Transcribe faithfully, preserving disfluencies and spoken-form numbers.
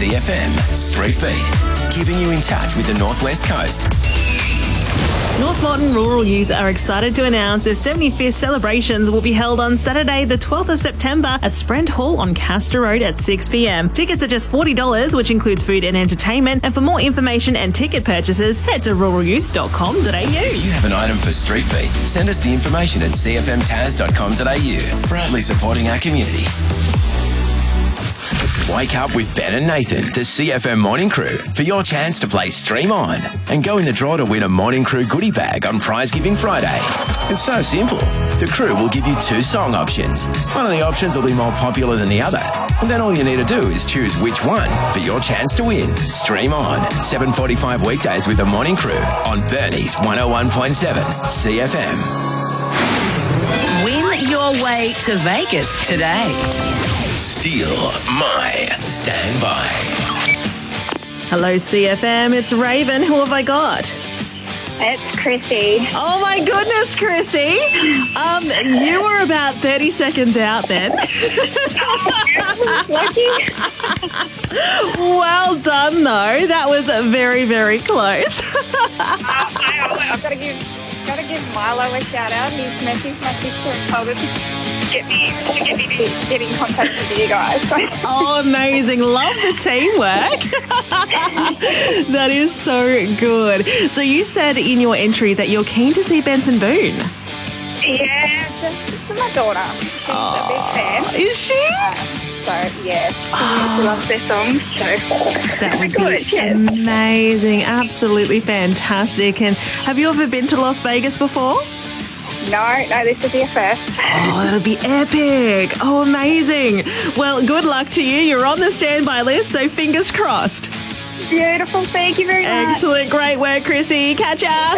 C F M Street Beat, keeping you in touch with the Northwest Coast. North Moreton Rural Youth are excited to announce their seventy-fifth celebrations will be held on Saturday the twelfth of September at Sprent Hall on Castor Road at six p m. Tickets are just forty dollars, which includes food and entertainment, and for more information and ticket purchases, head to rural youth dot com dot a u. If you have an item for Street Beat, send us the information at c f m taz dot com dot a u. Proudly supporting our community. Wake up with Ben and Nathan, the C F M Morning Crew, for your chance to play Stream On and go in the draw to win a Morning Crew goodie bag on Prize Giving Friday. It's so simple. The crew will give you two song options. One of the options will be more popular than the other, and then all you need to do is choose which one for your chance to win. Stream On, seven forty-five weekdays with the Morning Crew on Bernie's one oh one point seven C F M. Win your way to Vegas today. Steal my standby. Hello, C F M. It's Raven. Who have I got? It's Chrissy. Oh my goodness, Chrissy. Um, you were about thirty seconds out then. Lucky. Well done, though. That was very, very close. uh, I, I've got to give, got to give Milo a shout out. He's messaged my sister and told her to get me, to get me to get in contact with you guys. Oh, amazing. Love the teamwork. That is so good. So you said in your entry that you're keen to see Benson Boone. Yeah, just for my daughter. She's oh, a big fan. Is she? Uh, so, yeah, oh, she loves their songs. So that would good, be yes. amazing. Absolutely fantastic. And have you ever been to Las Vegas before? No, no, this will be a first. Oh, that'll be epic. Oh, amazing. Well, good luck to you. You're on the standby list, so fingers crossed. Beautiful. Thank you very much. Excellent. Great work, Chrissy. Catch ya.